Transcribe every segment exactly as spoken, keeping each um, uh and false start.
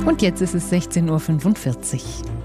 Und jetzt ist es sechzehn Uhr fünfundvierzig.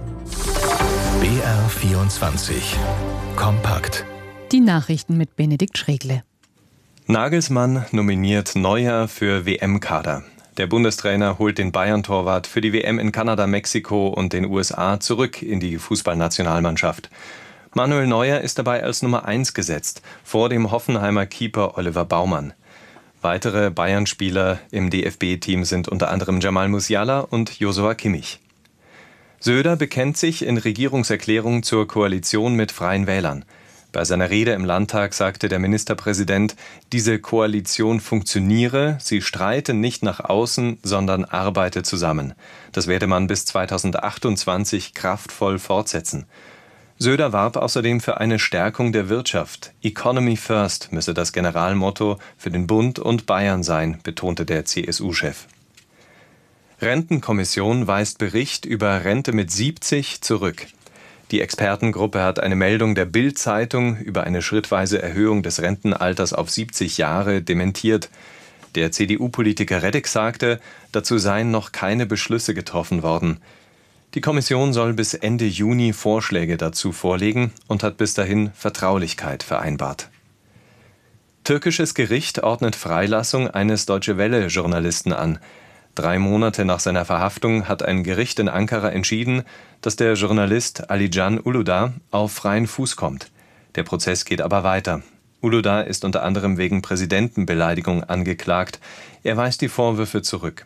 B R vierundzwanzig. Kompakt. Die Nachrichten mit Benedikt Schregle. Nagelsmann nominiert Neuer für W M-Kader. Der Bundestrainer holt den Bayern-Torwart für die W M in Kanada, Mexiko und den U S A zurück in die Fußballnationalmannschaft. Manuel Neuer ist dabei als Nummer eins gesetzt, vor dem Hoffenheimer Keeper Oliver Baumann. Weitere Bayern-Spieler im D F B-Team sind unter anderem Jamal Musiala und Josua Kimmich. Söder bekennt sich in Regierungserklärung zur Koalition mit Freien Wählern. Bei seiner Rede im Landtag sagte der Ministerpräsident, diese Koalition funktioniere, sie streite nicht nach außen, sondern arbeite zusammen. Das werde man bis zweitausendachtundzwanzig kraftvoll fortsetzen. Söder warb außerdem für eine Stärkung der Wirtschaft. Economy First müsse das Generalmotto für den Bund und Bayern sein, betonte der C S U-Chef. Rentenkommission weist Bericht über Rente mit siebzig zurück. Die Expertengruppe hat eine Meldung der Bild-Zeitung über eine schrittweise Erhöhung des Rentenalters auf siebzig Jahre dementiert. Der C D U-Politiker Redek sagte, dazu seien noch keine Beschlüsse getroffen worden. Die Kommission soll bis Ende Juni Vorschläge dazu vorlegen und hat bis dahin Vertraulichkeit vereinbart. Türkisches Gericht ordnet Freilassung eines Deutsche Welle-Journalisten an. Drei Monate nach seiner Verhaftung hat ein Gericht in Ankara entschieden, dass der Journalist Alican Uludağ auf freien Fuß kommt. Der Prozess geht aber weiter. Uludağ ist unter anderem wegen Präsidentenbeleidigung angeklagt. Er weist die Vorwürfe zurück.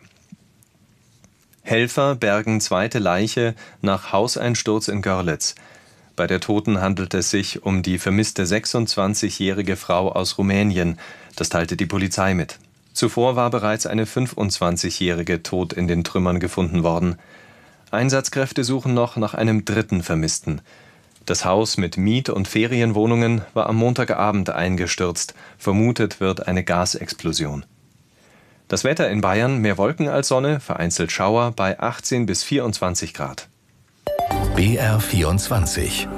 Helfer bergen zweite Leiche nach Hauseinsturz in Görlitz. Bei der Toten handelt es sich um die vermisste sechsundzwanzigjährige Frau aus Rumänien. Das teilte die Polizei mit. Zuvor war bereits eine fünfundzwanzigjährige tot in den Trümmern gefunden worden. Einsatzkräfte suchen noch nach einem dritten Vermissten. Das Haus mit Miet- und Ferienwohnungen war am Montagabend eingestürzt. Vermutet wird eine Gasexplosion. Das Wetter in Bayern, mehr Wolken als Sonne, vereinzelt Schauer bei achtzehn bis vierundzwanzig Grad. B R vierundzwanzig.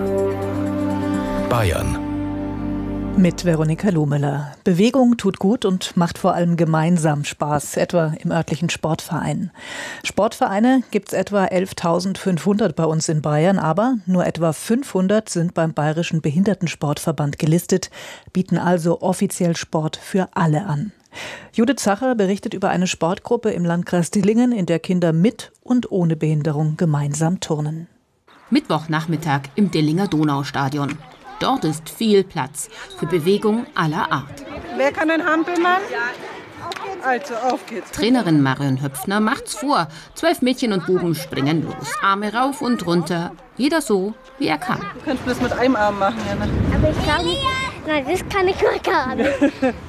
Bayern. Mit Veronika Lohmüller. Bewegung tut gut und macht vor allem gemeinsam Spaß, etwa im örtlichen Sportverein. Sportvereine gibt es etwa elftausendfünfhundert bei uns in Bayern, aber nur etwa fünfhundert sind beim Bayerischen Behindertensportverband gelistet, bieten also offiziell Sport für alle an. Judith Zacher berichtet über eine Sportgruppe im Landkreis Dillingen, in der Kinder mit und ohne Behinderung gemeinsam turnen. Mittwochnachmittag im Dillinger Donaustadion. Dort ist viel Platz für Bewegung aller Art. Wer kann den Hampel machen? Also, auf geht's. Trainerin Marion Höpfner macht's vor. Zwölf Mädchen und Buben springen los. Arme rauf und runter. Jeder so, wie er kann. Du kannst das mit einem Arm machen, Jana. Aber ich glaube, nein, das kann ich mal gar nicht.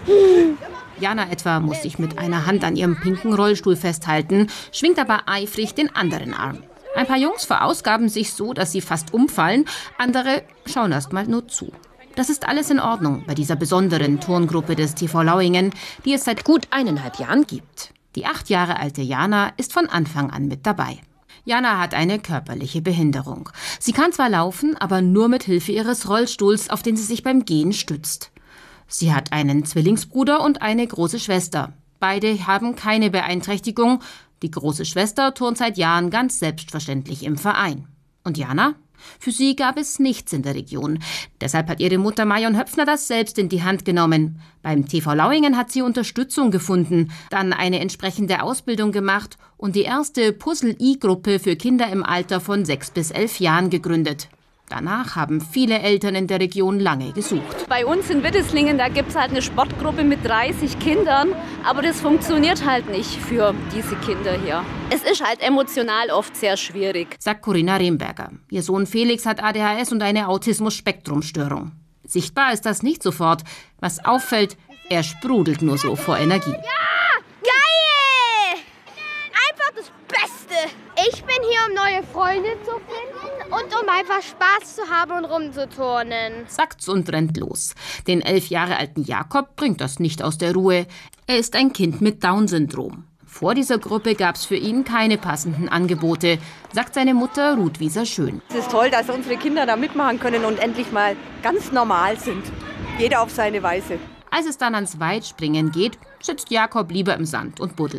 Jana etwa muss sich mit einer Hand an ihrem pinken Rollstuhl festhalten, schwingt aber eifrig den anderen Arm. Ein paar Jungs verausgaben sich so, dass sie fast umfallen, andere schauen erst mal nur zu. Das ist alles in Ordnung bei dieser besonderen Turngruppe des T V Lauingen, die es seit gut eineinhalb Jahren gibt. Die acht Jahre alte Jana ist von Anfang an mit dabei. Jana hat eine körperliche Behinderung. Sie kann zwar laufen, aber nur mit Hilfe ihres Rollstuhls, auf den sie sich beim Gehen stützt. Sie hat einen Zwillingsbruder und eine große Schwester. Beide haben keine Beeinträchtigung. Die große Schwester turnt seit Jahren ganz selbstverständlich im Verein. Und Jana? Für sie gab es nichts in der Region. Deshalb hat ihre Mutter Marion Höpfner das selbst in die Hand genommen. Beim T V Lauingen hat sie Unterstützung gefunden, dann eine entsprechende Ausbildung gemacht und die erste Puzzle-I-Gruppe für Kinder im Alter von sechs bis elf Jahren gegründet. Danach haben viele Eltern in der Region lange gesucht. Bei uns in Witteslingen, da gibt es halt eine Sportgruppe mit dreißig Kindern, aber das funktioniert halt nicht für diese Kinder hier. Es ist halt emotional oft sehr schwierig, sagt Corinna Remberger. Ihr Sohn Felix hat A D H S und eine Autismus-Spektrum-Störung. Sichtbar ist das nicht sofort. Was auffällt, er sprudelt nur so vor Energie. Ja, geil! Einfach das Beste! Ich bin hier, um neue Freunde zu finden und um einfach Spaß zu haben und rumzuturnen. Sagt's und rennt los. Den elf Jahre alten Jakob bringt das nicht aus der Ruhe. Er ist ein Kind mit Down-Syndrom. Vor dieser Gruppe gab's für ihn keine passenden Angebote, sagt seine Mutter Ruth Wieser-Schön. Es ist toll, dass unsere Kinder da mitmachen können und endlich mal ganz normal sind. Jeder auf seine Weise. Als es dann ans Weitspringen geht, sitzt Jakob lieber im Sand und buddelt.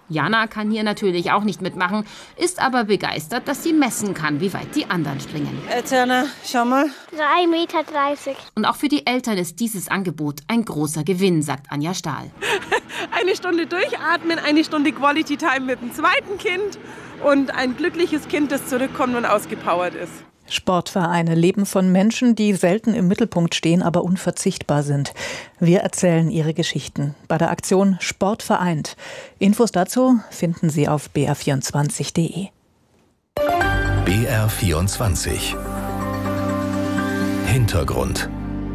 Jana kann hier natürlich auch nicht mitmachen, ist aber begeistert, dass sie messen kann, wie weit die anderen springen. Eterna, schau mal. drei Meter dreißig. Und auch für die Eltern ist dieses Angebot ein großer Gewinn, sagt Anja Stahl. Eine Stunde durchatmen, eine Stunde Quality Time mit dem zweiten Kind und ein glückliches Kind, das zurückkommt und ausgepowert ist. Sportvereine leben von Menschen, die selten im Mittelpunkt stehen, aber unverzichtbar sind. Wir erzählen ihre Geschichten bei der Aktion Sport vereint. Infos dazu finden Sie auf b r vierundzwanzig punkt d e. B R vierundzwanzig Hintergrund.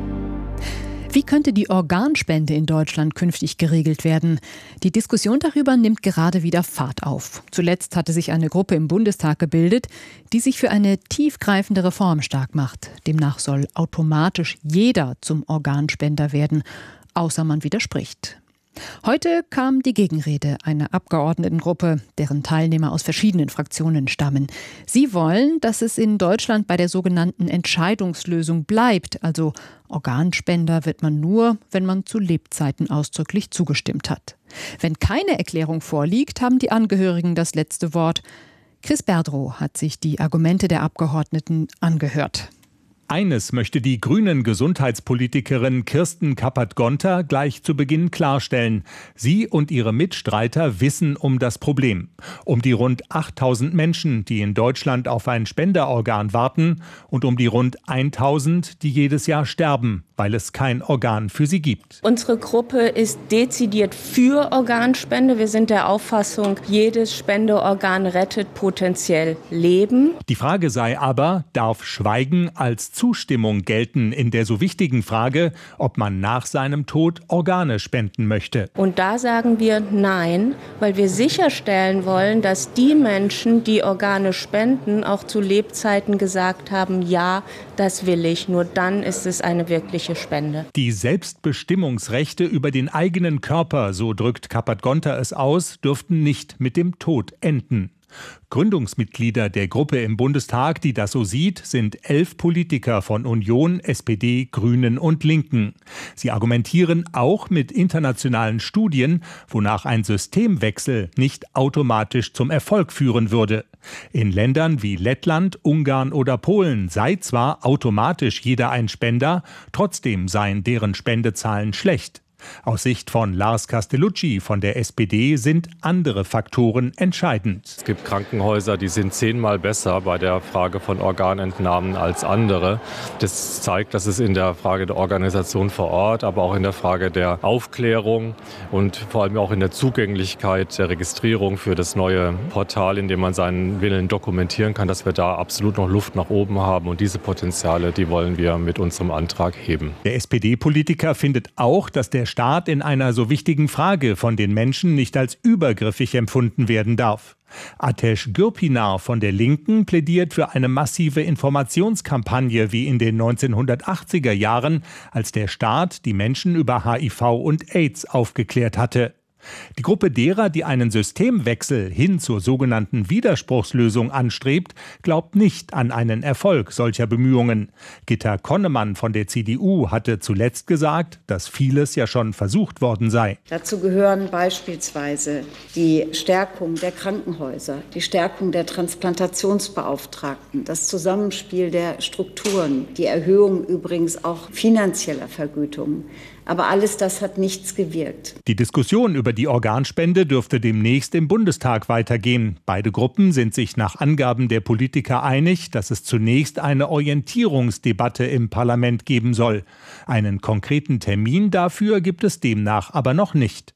Wie könnte die Organspende in Deutschland künftig geregelt werden? Die Diskussion darüber nimmt gerade wieder Fahrt auf. Zuletzt hatte sich eine Gruppe im Bundestag gebildet, die sich für eine tiefgreifende Reform stark macht. Demnach soll automatisch jeder zum Organspender werden, außer man widerspricht. Heute kam die Gegenrede einer Abgeordnetengruppe, deren Teilnehmer aus verschiedenen Fraktionen stammen. Sie wollen, dass es in Deutschland bei der sogenannten Entscheidungslösung bleibt. Also Organspender wird man nur, wenn man zu Lebzeiten ausdrücklich zugestimmt hat. Wenn keine Erklärung vorliegt, haben die Angehörigen das letzte Wort. Chris Berdrow hat sich die Argumente der Abgeordneten angehört. Eines möchte die grünen Gesundheitspolitikerin Kirsten Kappert-Gonter gleich zu Beginn klarstellen. Sie und ihre Mitstreiter wissen um das Problem. Um die rund achttausend Menschen, die in Deutschland auf ein Spenderorgan warten und um die rund tausend, die jedes Jahr sterben, weil es kein Organ für sie gibt. Unsere Gruppe ist dezidiert für Organspende. Wir sind der Auffassung, jedes Spendeorgan rettet potenziell Leben. Die Frage sei aber, darf Schweigen als Zustimmung gelten in der so wichtigen Frage, ob man nach seinem Tod Organe spenden möchte? Und da sagen wir nein, weil wir sicherstellen wollen, dass die Menschen, die Organe spenden, auch zu Lebzeiten gesagt haben, ja, das will ich. Nur dann ist es eine wirkliche Spende. Die Selbstbestimmungsrechte über den eigenen Körper, so drückt Kappert-Gonter es aus, dürften nicht mit dem Tod enden. Gründungsmitglieder der Gruppe im Bundestag, die das so sieht, sind elf Politiker von Union, S P D, Grünen und Linken. Sie argumentieren auch mit internationalen Studien, wonach ein Systemwechsel nicht automatisch zum Erfolg führen würde. In Ländern wie Lettland, Ungarn oder Polen sei zwar automatisch jeder ein Spender, trotzdem seien deren Spendezahlen schlecht. Aus Sicht von Lars Castellucci von der S P D sind andere Faktoren entscheidend. Es gibt Krankenhäuser, die sind zehnmal besser bei der Frage von Organentnahmen als andere. Das zeigt, dass es in der Frage der Organisation vor Ort, aber auch in der Frage der Aufklärung und vor allem auch in der Zugänglichkeit der Registrierung für das neue Portal, in dem man seinen Willen dokumentieren kann, dass wir da absolut noch Luft nach oben haben. Und diese Potenziale, die wollen wir mit unserem Antrag heben. Der S P D-Politiker findet auch, dass der Staat in einer so wichtigen Frage von den Menschen nicht als übergriffig empfunden werden darf. Atesh Gürpinar von der Linken plädiert für eine massive Informationskampagne wie in den neunzehnhundertachtziger Jahren, als der Staat die Menschen über H I V und AIDS aufgeklärt hatte. Die Gruppe derer, die einen Systemwechsel hin zur sogenannten Widerspruchslösung anstrebt, glaubt nicht an einen Erfolg solcher Bemühungen. Gitta Konnemann von der C D U hatte zuletzt gesagt, dass vieles ja schon versucht worden sei. Dazu gehören beispielsweise die Stärkung der Krankenhäuser, die Stärkung der Transplantationsbeauftragten, das Zusammenspiel der Strukturen, die Erhöhung übrigens auch finanzieller Vergütungen. Aber alles das hat nichts gewirkt. Die Diskussion über die Organspende dürfte demnächst im Bundestag weitergehen. Beide Gruppen sind sich nach Angaben der Politiker einig, dass es zunächst eine Orientierungsdebatte im Parlament geben soll. Einen konkreten Termin dafür gibt es demnach aber noch nicht.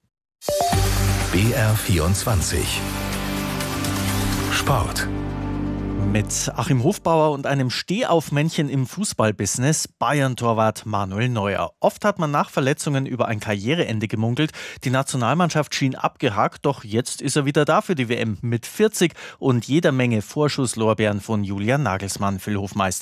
B R vierundzwanzig Sport. Mit Achim Hofbauer und einem Stehaufmännchen im Fußballbusiness, Bayern-Torwart Manuel Neuer. Oft hat man nach Verletzungen über ein Karriereende gemunkelt. Die Nationalmannschaft schien abgehakt, doch jetzt ist er wieder da für die W M mit vierzig und jeder Menge Vorschusslorbeeren von Julian Nagelsmann, Phil Hofmeister.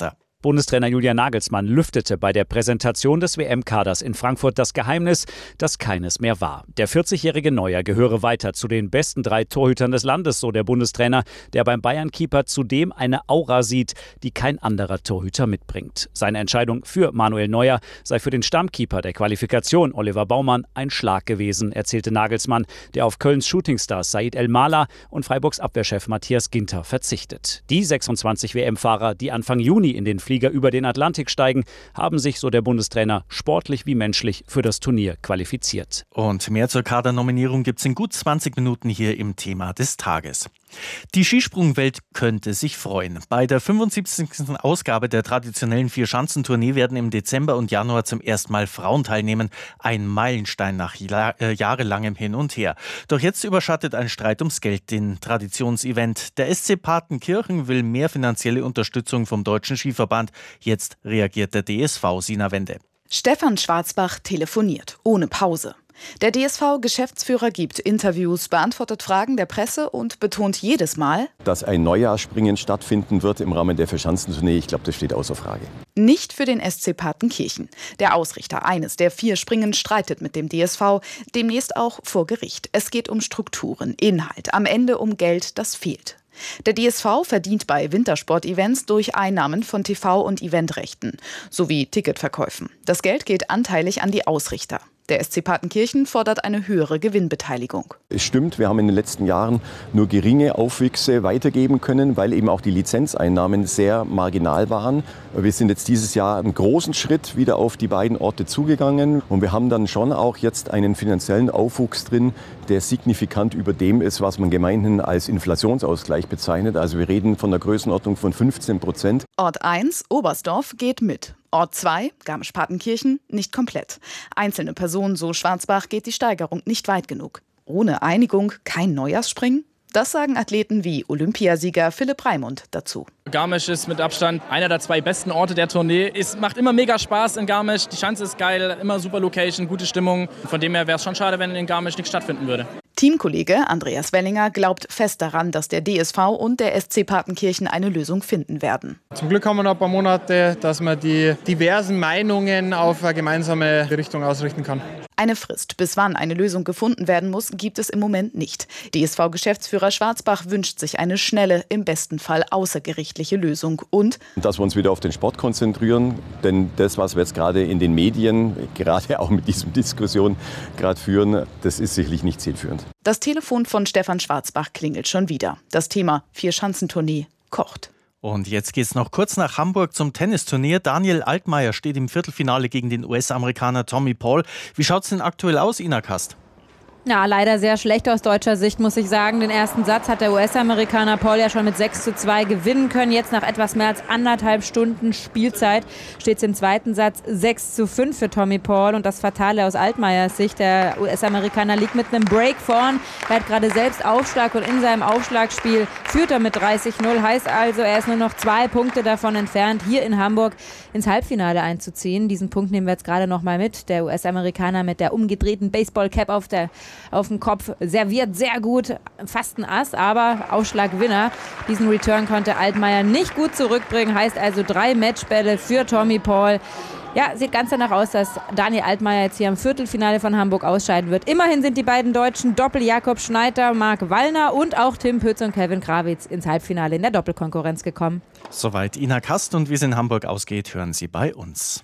Bundestrainer Julian Nagelsmann lüftete bei der Präsentation des W M-Kaders in Frankfurt das Geheimnis, das keines mehr war. Der vierzigjährige Neuer gehöre weiter zu den besten drei Torhütern des Landes, so der Bundestrainer, der beim Bayern-Keeper zudem eine Aura sieht, die kein anderer Torhüter mitbringt. Seine Entscheidung für Manuel Neuer sei für den Stammkeeper der Qualifikation, Oliver Baumann, ein Schlag gewesen, erzählte Nagelsmann, der auf Kölns Shootingstars Said El-Mala und Freiburgs Abwehrchef Matthias Ginter verzichtet. Die sechsundzwanzig W M-Fahrer, die Anfang Juni in den Flieger über den Atlantik steigen, haben sich, so der Bundestrainer, sportlich wie menschlich für das Turnier qualifiziert. Und mehr zur Kadernominierung gibt es in gut zwanzig Minuten hier im Thema des Tages. Die Skisprungwelt könnte sich freuen. Bei der fünfundsiebzigsten Ausgabe der traditionellen Vierschanzentournee werden im Dezember und Januar zum ersten Mal Frauen teilnehmen. Ein Meilenstein nach jahr, äh, jahrelangem Hin und Her. Doch jetzt überschattet ein Streit ums Geld den Traditionsevent. Der S C Partenkirchen will mehr finanzielle Unterstützung vom Deutschen Skiverband. Jetzt reagiert der D S V, Sina Wende. Stefan Schwarzbach telefoniert, ohne Pause. Der D S V-Geschäftsführer gibt Interviews, beantwortet Fragen der Presse und betont jedes Mal, dass ein Neujahrsspringen stattfinden wird im Rahmen der Vierschanzentournee. Ich glaube, das steht außer Frage. Nicht für den S C Partenkirchen. Der Ausrichter eines der vier Springen streitet mit dem D S V, demnächst auch vor Gericht. Es geht um Strukturen, Inhalt, am Ende um Geld, das fehlt. Der D S V verdient bei Wintersport-Events durch Einnahmen von T V- und Eventrechten sowie Ticketverkäufen. Das Geld geht anteilig an die Ausrichter. Der S C Partenkirchen fordert eine höhere Gewinnbeteiligung. Es stimmt, wir haben in den letzten Jahren nur geringe Aufwüchse weitergeben können, weil eben auch die Lizenzeinnahmen sehr marginal waren. Wir sind jetzt dieses Jahr einen großen Schritt wieder auf die beiden Orte zugegangen. Und wir haben dann schon auch jetzt einen finanziellen Aufwuchs drin, der signifikant über dem ist, was man gemeinhin als Inflationsausgleich bezeichnet. Also wir reden von der Größenordnung von fünfzehn Prozent. Ort eins, Oberstdorf, geht mit. Ort zwei, Garmisch-Partenkirchen, nicht komplett. Einzelne Personen, so Schwarzbach, geht die Steigerung nicht weit genug. Ohne Einigung kein Neujahrsspringen? Das sagen Athleten wie Olympiasieger Philipp Raimund dazu. Garmisch ist mit Abstand einer der zwei besten Orte der Tournee. Es macht immer mega Spaß in Garmisch. Die Schanze ist geil, immer super Location, gute Stimmung. Von dem her wäre es schon schade, wenn in Garmisch nichts stattfinden würde. Teamkollege Andreas Wellinger glaubt fest daran, dass der D S V und der S C Partenkirchen eine Lösung finden werden. Zum Glück haben wir noch ein paar Monate, dass man die diversen Meinungen auf eine gemeinsame Richtung ausrichten kann. Eine Frist, bis wann eine Lösung gefunden werden muss, gibt es im Moment nicht. D S V-Geschäftsführer Schwarzbach wünscht sich eine schnelle, im besten Fall außergerichtliche Lösung und dass wir uns wieder auf den Sport konzentrieren, denn das, was wir jetzt gerade in den Medien, gerade auch mit dieser Diskussion gerade führen, das ist sicherlich nicht zielführend. Das Telefon von Stefan Schwarzbach klingelt schon wieder. Das Thema Vierschanzentournee kocht. Und jetzt geht's noch kurz nach Hamburg zum Tennisturnier. Daniel Altmaier steht im Viertelfinale gegen den U S-Amerikaner Tommy Paul. Wie schaut's denn aktuell aus, Ina Kast? Ja, leider sehr schlecht aus deutscher Sicht, muss ich sagen. Den ersten Satz hat der U S-Amerikaner Paul ja schon mit sechs zu zwei gewinnen können. Jetzt nach etwas mehr als anderthalb Stunden Spielzeit steht es im zweiten Satz sechs zu fünf für Tommy Paul. Und das Fatale aus Altmaiers Sicht, der U S-Amerikaner liegt mit einem Break vorn. Er hat gerade selbst Aufschlag und in seinem Aufschlagspiel führt er mit dreißig null. Heißt also, er ist nur noch zwei Punkte davon entfernt, hier in Hamburg ins Halbfinale einzuziehen. Diesen Punkt nehmen wir jetzt gerade noch mal mit. Der U S-Amerikaner mit der umgedrehten Baseball-Cap auf der auf dem Kopf serviert sehr gut, fast ein Ass, aber Aufschlagwinner. Diesen Return konnte Altmaier nicht gut zurückbringen, heißt also drei Matchbälle für Tommy Paul. Ja, sieht ganz danach aus, dass Daniel Altmaier jetzt hier im Viertelfinale von Hamburg ausscheiden wird. Immerhin sind die beiden Deutschen Doppel Jakob Schneider, Marc Wallner und auch Tim Pütz und Kevin Krawitz ins Halbfinale in der Doppelkonkurrenz gekommen. Soweit Ina Kast, und wie es in Hamburg ausgeht, hören Sie bei uns.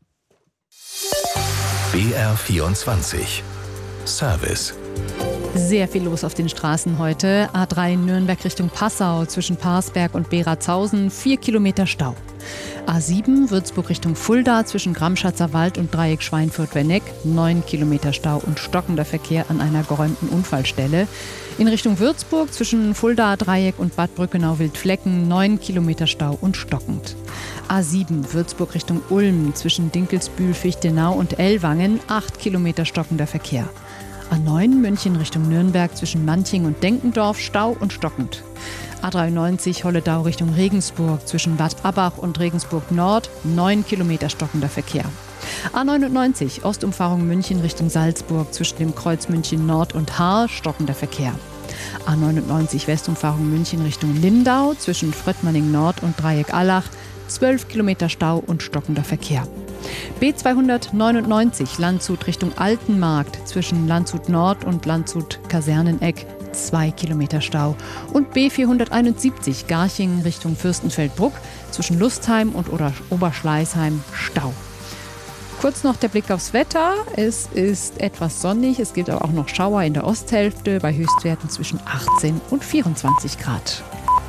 B R vierundzwanzig Service. Sehr viel los auf den Straßen heute. A drei Nürnberg Richtung Passau zwischen Parsberg und Beratshausen, vier Kilometer Stau. A sieben Würzburg Richtung Fulda zwischen Gramschatzer Wald und Dreieck Schweinfurt-Werneck, neun Kilometer Stau und stockender Verkehr an einer geräumten Unfallstelle. In Richtung Würzburg zwischen Fulda, Dreieck und Bad Brückenau-Wildflecken, neun Kilometer Stau und stockend. A sieben Würzburg Richtung Ulm zwischen Dinkelsbühl, Fichtenau und Ellwangen, acht Kilometer stockender Verkehr. A neun München Richtung Nürnberg zwischen Manching und Denkendorf, Stau und stockend. A dreiundneunzig Holledau Richtung Regensburg zwischen Bad Abbach und Regensburg Nord, neun Kilometer stockender Verkehr. A neunundneunzig Ostumfahrung München Richtung Salzburg zwischen dem Kreuz München Nord und Haar, stockender Verkehr. A neunundneunzig Westumfahrung München Richtung Lindau zwischen Fröttmanning Nord und Dreieck Allach, zwölf Kilometer Stau und stockender Verkehr. B zweihundertneunundneunzig Landshut Richtung Altenmarkt zwischen Landshut Nord und Landshut Kaserneneck, zwei Kilometer Stau. Und B vierhunderteinundsiebzig Garching Richtung Fürstenfeldbruck zwischen Lustheim und Oberschleißheim, Stau. Kurz noch der Blick aufs Wetter. Es ist etwas sonnig, es gibt aber auch noch Schauer in der Osthälfte bei Höchstwerten zwischen achtzehn und vierundzwanzig Grad.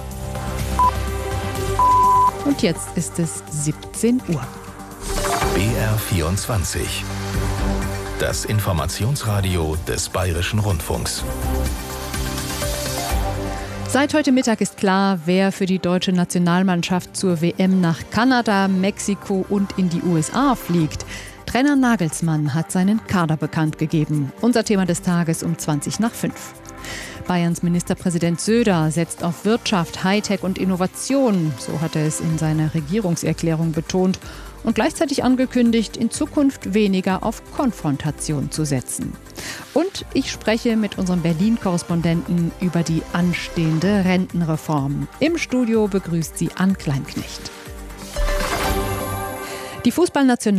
Und jetzt ist es siebzehn Uhr. B R vierundzwanzig. Das Informationsradio des Bayerischen Rundfunks. Seit heute Mittag ist klar, wer für die deutsche Nationalmannschaft zur W M nach Kanada, Mexiko und in die U S A fliegt. Trainer Nagelsmann hat seinen Kader bekannt gegeben. Unser Thema des Tages um zwanzig nach fünf. Bayerns Ministerpräsident Söder setzt auf Wirtschaft, Hightech und Innovation, so hat er es in seiner Regierungserklärung betont, und gleichzeitig angekündigt, in Zukunft weniger auf Konfrontation zu setzen. Und ich spreche mit unserem Berlin-Korrespondenten über die anstehende Rentenreform. Im Studio begrüßt sie Ann Kleinknecht. Die Fußballnational